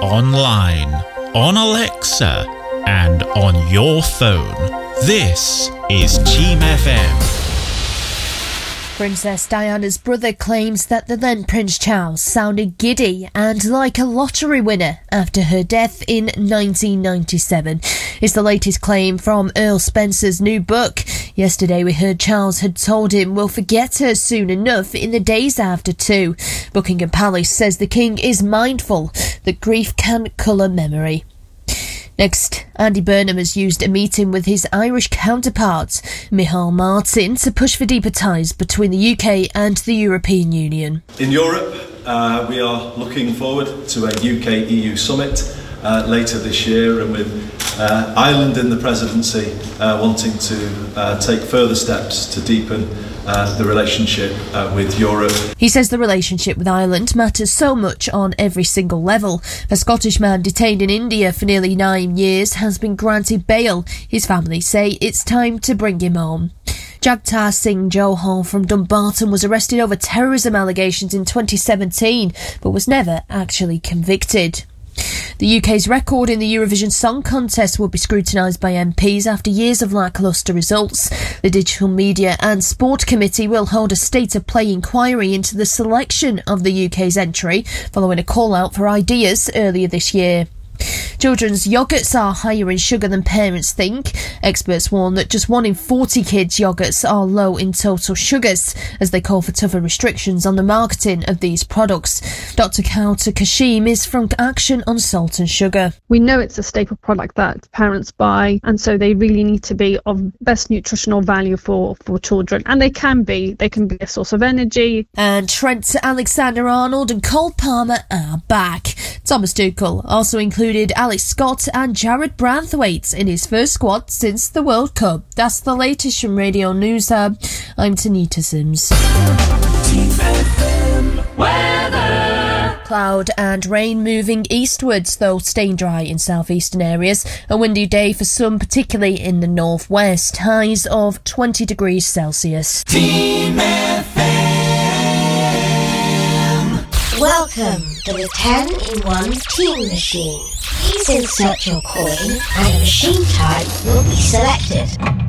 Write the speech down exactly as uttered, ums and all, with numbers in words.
online, on Alexa, and on your phone. This is Team F M. Princess Diana's brother claims that the then Prince Charles sounded giddy and like a lottery winner after her death in nineteen ninety-seven. It's the latest claim from Earl Spencer's new book. Yesterday we heard Charles had told him we'll forget her soon enough in the days after too. Buckingham Palace says the King is mindful that grief can colour memory. Next, Andy Burnham has used a meeting with his Irish counterpart, Micheál Martin, to push for deeper ties between the U K and the European Union. In Europe, uh, we are looking forward to a U K E U summit uh, later this year, and with uh, Ireland in the presidency uh, wanting to uh, take further steps to deepen Uh, the relationship uh, with Europe. He says the relationship with Ireland matters so much on every single level. A Scottish man detained in India for nearly nine years has been granted bail. His family say it's time to bring him home. Jagtar Singh Johal from Dumbarton was arrested over terrorism allegations in twenty seventeen, but was never actually convicted. The U K's record in the Eurovision Song Contest will be scrutinised by M Ps after years of lacklustre results. The Digital Media and Sport Committee will hold a state of play inquiry into the selection of the U K's entry, following a call-out for ideas earlier this year. Children's yoghurts are higher in sugar than parents think. Experts warn that just one in forty kids' yoghurts are low in total sugars, as they call for tougher restrictions on the marketing of these products. Doctor Kauta Kashim is from Action on Salt and Sugar. We know it's a staple product that parents buy, and so they really need to be of best nutritional value for, for children. And they can be. They can be a source of energy. And Trent Alexander-Arnold and Cole Palmer are back. Thomas Tuchel also included Alex Scott and Jared Branthwaite in his first squad since the World Cup. That's the latest from Radio News Hub. I'm Tanita Sims. Team F M weather. Cloud and rain moving eastwards, though staying dry in southeastern areas. A windy day for some, particularly in the northwest. Highs of twenty degrees Celsius. Team F M. Welcome to the ten in one Team Machine. Please insert your coin and a machine type will be selected.